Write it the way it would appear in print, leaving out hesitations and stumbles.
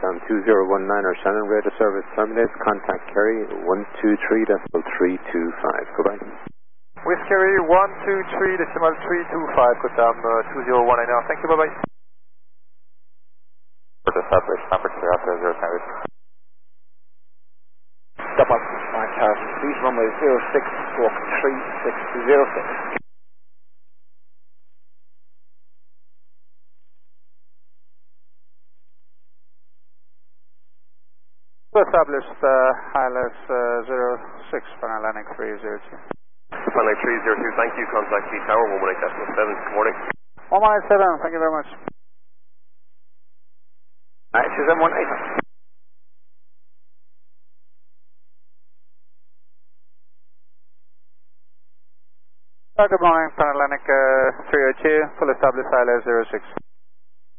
Touchdown 2019 or Shannon, rate of service terminates. Contact Kerry 123.325. Goodbye. With Kerry 123.325, Kotam 2019 now. Thank you, bye bye. For the Southwest temperature after 0 Paris. Stop up, Mike Harrison, please runway 06, stroke 3606. Established ILS 06, final landing 302. Final 302, thank you. Contact the tower 118.7. Good morning. 117, thank you very much. Susan 18. Good morning, final landing 302, full established ILS 06.